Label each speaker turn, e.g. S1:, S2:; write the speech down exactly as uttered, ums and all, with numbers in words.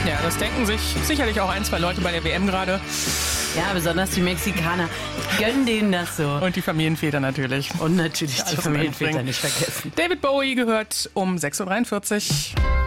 S1: Ja, das denken sich sicherlich auch ein, zwei Leute bei der W M gerade.
S2: Ja, besonders die Mexikaner gönnen denen das so.
S1: Und die Familienväter natürlich.
S2: Und natürlich
S1: Ja,
S2: die
S1: alles
S2: Familienväter
S1: mitbringen.
S2: nicht vergessen.
S1: David Bowie gehört um sechs Uhr dreiundvierzig.